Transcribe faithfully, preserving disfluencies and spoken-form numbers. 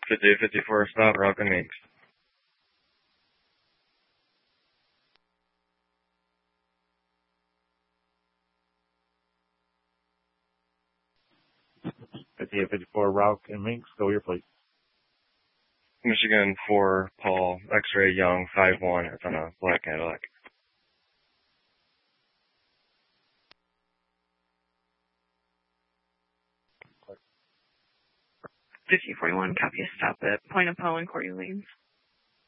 fifty fifty-four, stop, Rock and Meeks. fifty-eight fifty-four, Rock and Minks, go your plate. Michigan four, Paul, X-ray Young, five one, it's on a black Cadillac. fifty forty-one, copy a stop at Point of Poe and Courtney Lanes.